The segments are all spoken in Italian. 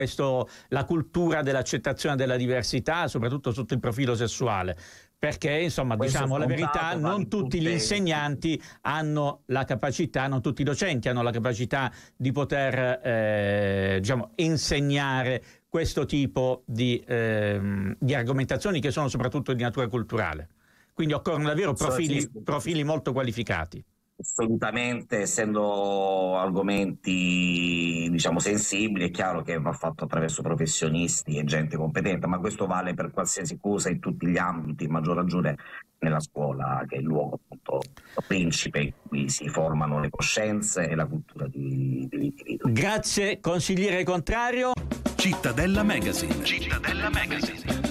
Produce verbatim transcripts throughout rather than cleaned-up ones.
questo, la cultura dell'accettazione della diversità, soprattutto sotto il profilo sessuale. Perché, insomma, Questo diciamo la verità, non tutti gli insegnanti hanno la capacità, non tutti i docenti hanno la capacità di poter eh, diciamo, insegnare questo tipo di, eh, di argomentazioni che sono soprattutto di natura culturale. Quindi occorrono davvero profili, profili molto qualificati. Assolutamente, essendo argomenti diciamo sensibili, è chiaro che va fatto attraverso professionisti e gente competente, ma questo vale per qualsiasi cosa in tutti gli ambiti, in maggior ragione nella scuola, che è il luogo appunto principe in cui si formano le coscienze e la cultura di, dell'individuo. Grazie, consigliere Contrario. Cittadella Magazine. Cittadella Magazine.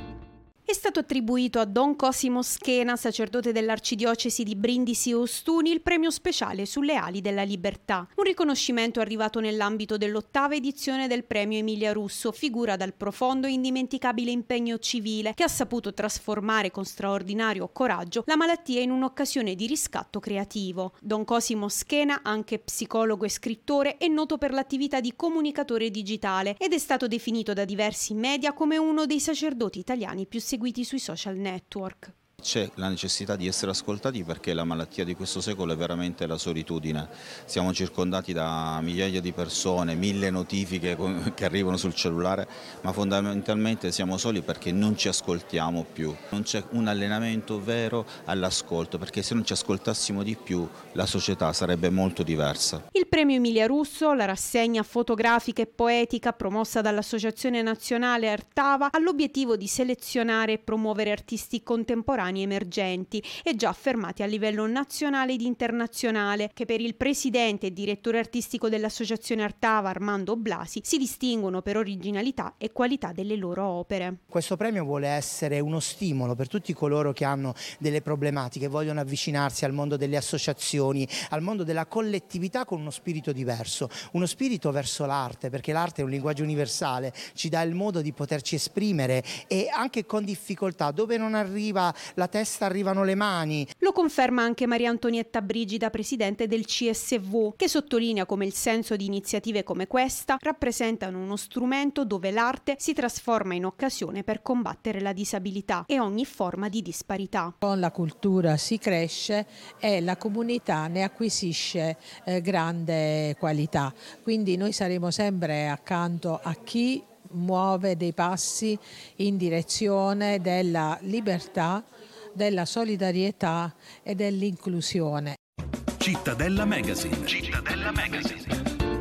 È stato attribuito a Don Cosimo Schena, sacerdote dell'arcidiocesi di Brindisi e Ostuni, il premio speciale sulle ali della libertà. Un riconoscimento arrivato nell'ambito dell'ottava edizione del premio Emilia Russo, figura dal profondo e indimenticabile impegno civile che ha saputo trasformare con straordinario coraggio la malattia in un'occasione di riscatto creativo. Don Cosimo Schena, anche psicologo e scrittore, è noto per l'attività di comunicatore digitale ed è stato definito da diversi media come uno dei sacerdoti italiani più seguiti sui social network. C'è la necessità di essere ascoltati perché la malattia di questo secolo è veramente la solitudine. Siamo circondati da migliaia di persone, mille notifiche che arrivano sul cellulare, ma fondamentalmente siamo soli perché non ci ascoltiamo più. Non c'è un allenamento vero all'ascolto, perché se non ci ascoltassimo di più la società sarebbe molto diversa. Il premio Emilia Russo, la rassegna fotografica e poetica promossa dall'Associazione Nazionale Artava, ha l'obiettivo di selezionare e promuovere artisti contemporanei emergenti e già affermati a livello nazionale ed internazionale, che per il presidente e direttore artistico dell'Associazione Artava, Armando Blasi, si distinguono per originalità e qualità delle loro opere. Questo premio vuole essere uno stimolo per tutti coloro che hanno delle problematiche, vogliono avvicinarsi al mondo delle associazioni, al mondo della collettività con uno spirito diverso, uno spirito verso l'arte, perché l'arte è un linguaggio universale, ci dà il modo di poterci esprimere e anche con difficoltà, dove non arriva la testa arrivano le mani. Lo conferma anche Maria Antonietta Brigida, presidente del C S V, che sottolinea come il senso di iniziative come questa rappresentano uno strumento dove l'arte si trasforma in occasione per combattere la disabilità e ogni forma di disparità. Con la cultura si cresce e la comunità ne acquisisce eh, grande qualità, quindi noi saremo sempre accanto a chi muove dei passi in direzione della libertà, della solidarietà e dell'inclusione. Cittadella Magazine. Cittadella Magazine.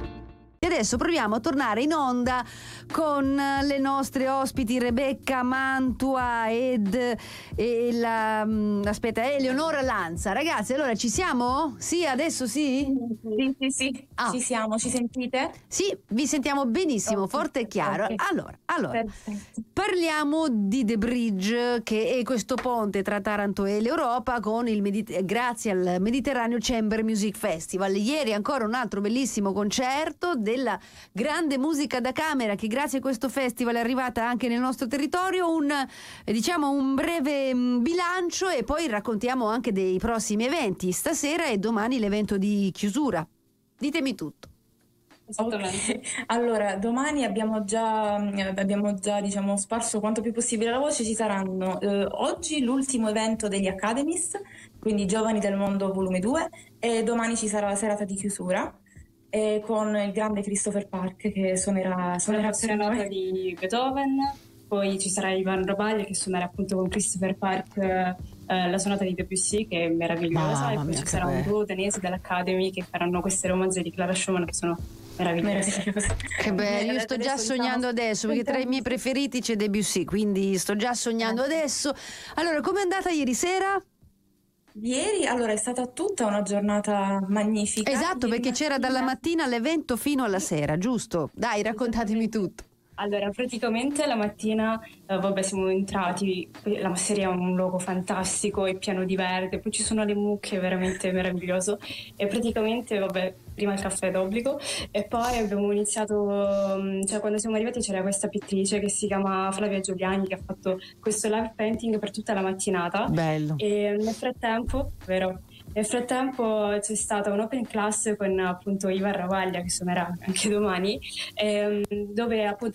E adesso proviamo a tornare in onda con le nostre ospiti Rebecca Mantua ed e la aspetta Eleonora Lanza. Ragazzi, allora ci siamo? Sì, adesso sì? Sì, sì, sì. Ah. Ci siamo, ci sentite? Sì, vi sentiamo benissimo, okay, forte e chiaro. Okay. Allora, allora parliamo di The Bridge, che è questo ponte tra Taranto e l'Europa con il Mediter- grazie al Mediterraneo Chamber Music Festival. Ieri ancora un altro bellissimo concerto della grande musica da camera che grazie a questo festival è arrivata anche nel nostro territorio. Un eh, diciamo un breve mh, bilancio e poi raccontiamo anche dei prossimi eventi stasera e domani l'evento di chiusura. Ditemi tutto. Okay. Allora, domani abbiamo già, abbiamo già diciamo, sparso quanto più possibile la voce. Ci saranno eh, oggi l'ultimo evento degli Academies, quindi Giovani del Mondo volume due, e domani ci sarà la serata di chiusura eh, con il grande Christopher Park che suonerà, suonerà la serenata di Beethoven. Poi ci sarà Ivan Rabaglia che suonerà appunto con Christopher Park eh, la sonata di Debussy, che è meravigliosa, ah, e poi mia, ci sarà bello. Un duo danese dell'Academy che faranno queste romanze di Clara Schumann che sono meravigliose. Che bello, io sto già sognando adesso perché tra i miei preferiti c'è Debussy, quindi sto già sognando adesso. Allora, com'è andata ieri sera? Ieri allora è stata tutta una giornata magnifica. Esatto, perché c'era dalla mattina all'evento fino alla sera, giusto? Dai, raccontatemi tutto. Allora, praticamente la mattina, eh, vabbè, siamo entrati, la masseria è un luogo fantastico, è pieno di verde, poi ci sono le mucche, veramente meraviglioso, e praticamente, vabbè, prima il caffè d'obbligo, e poi abbiamo iniziato, cioè quando siamo arrivati c'era questa pittrice che si chiama Flavia Giuliani che ha fatto questo live painting per tutta la mattinata. Bello. E nel frattempo, vero? Nel frattempo c'è stata un open class con appunto Ivan Ravaglia, che suonerà anche domani, ehm, dove appunto